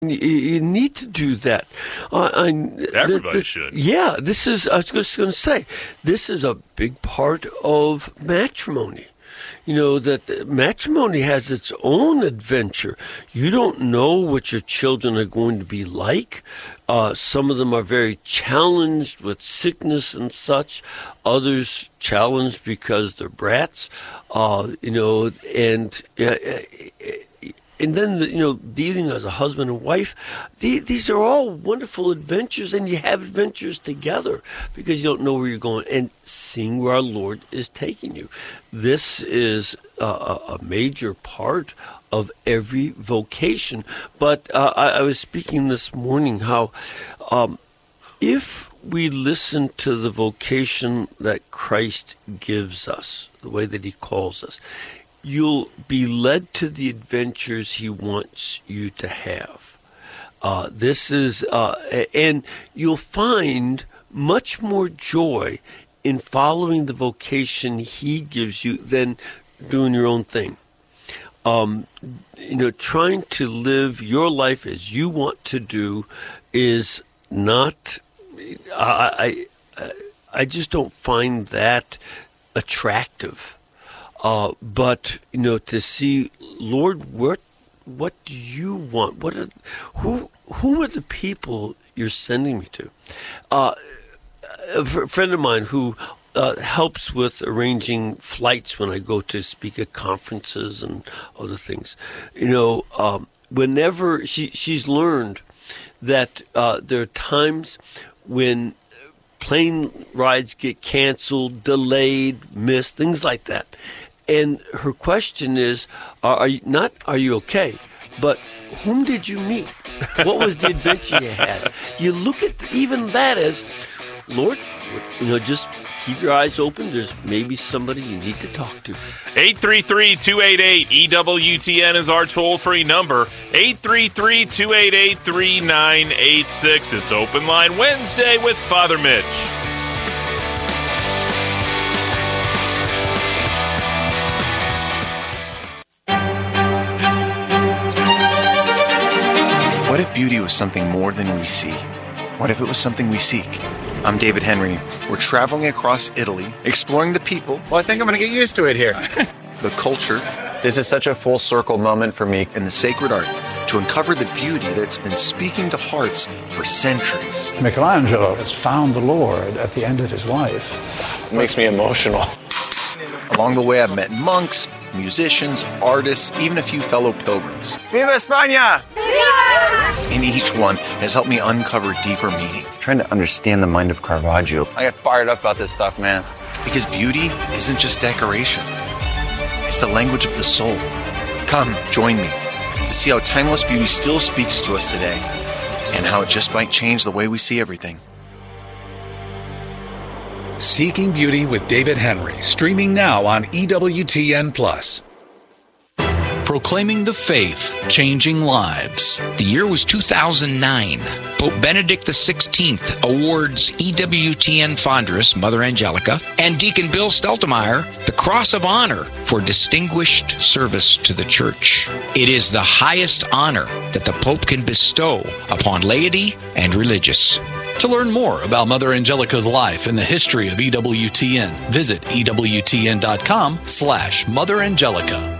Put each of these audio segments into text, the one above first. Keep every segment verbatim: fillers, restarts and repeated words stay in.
You, you need to do that. Uh, I, Everybody this, should. Yeah, this is, I was just going to say, this is a big part of matrimony. You know, that matrimony has its own adventure. You don't know what your children are going to be like. Uh, some of them are very challenged with sickness and such. Others challenged because they're brats. Uh, you know, and... Uh, And then, you know, dealing as a husband and wife, the, these are all wonderful adventures, and you have adventures together because you don't know where you're going and seeing where our Lord is taking you. This is a, a major part of every vocation. But uh, I, I was speaking this morning how um, if we listen to the vocation that Christ gives us, the way that he calls us, you'll be led to the adventures he wants you to have. Uh, this is, uh, and you'll find much more joy in following the vocation he gives you than doing your own thing. Um, you know, trying to live your life as you want to do is not, I, I, I just don't find that attractive. Uh, but, you know, to see, Lord, what what do you want? What are, who who are the people you're sending me to? Uh, a friend of mine who uh, helps with arranging flights when I go to speak at conferences and other things. You know, um, whenever she she's learned that uh, there are times when plane rides get canceled, delayed, missed, things like that. And her question is, are, are you not, are you okay? But whom did you meet? What was the adventure you had? You look at even that as, Lord, you know, just keep your eyes open. There's maybe somebody you need to talk to. eight three three, two eight eight, E W T N is our toll-free number. eight three three, two eight eight, three nine eight six. It's Open Line Wednesday with Father Mitch. What if beauty was something more than we see? What if it was something we seek? I'm David Henry. We're traveling across Italy, exploring the people. Well, I think I'm going to get used to it here. The culture. This is such a full circle moment for me. And the sacred art to uncover the beauty that's been speaking to hearts for centuries. Michelangelo has found the Lord at the end of his life. It makes me emotional. Along the way, I've met monks, musicians, artists, even a few fellow pilgrims. Viva España! And each one has helped me uncover deeper meaning. Trying to understand the mind of Caravaggio. I get fired up about this stuff, man. Because beauty isn't just decoration. It's the language of the soul. Come, join me to see how timeless beauty still speaks to us today and how it just might change the way we see everything. Seeking Beauty with David Henry, streaming now on E W T N plus. Proclaiming the faith, changing lives. The year was two thousand nine. Pope Benedict the sixteenth awards E W T N Fondress, Mother Angelica, and Deacon Bill Steltemeyer the Cross of Honor for distinguished service to the Church. It is the highest honor that the Pope can bestow upon laity and religious. To learn more about Mother Angelica's life and the history of E W T N, visit ewtn.com slash Mother Angelica.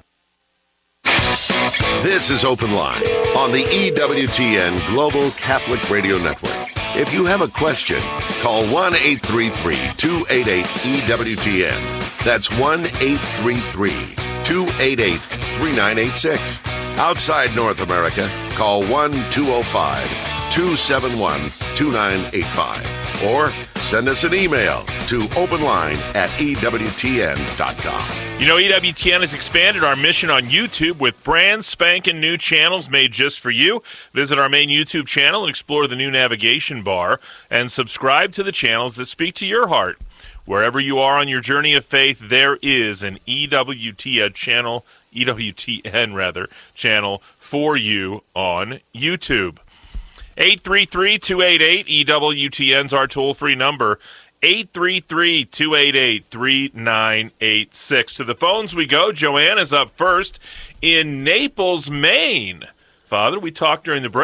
This is Open Line on the E W T N Global Catholic Radio Network. If you have a question, call one eight three three, two eight eight, E W T N. That's one eight three three, two eight eight, three nine eight six. Outside North America, call one two zero five, two seven one, two nine eight five. Or send us an email to openline at E W T N dot com. You know, E W T N has expanded our mission on YouTube with brand spanking new channels made just for you. Visit our main YouTube channel and explore the new navigation bar and subscribe to the channels that speak to your heart. Wherever you are on your journey of faith, there is an E W T N channel, E W T N rather, channel for you on YouTube. eight three three, two eight eight, E W T N's our toll-free number. eight three three, two eight eight, three nine eight six. To the phones we go. Joanne is up first in Naples, Maine. Father. We talked during the break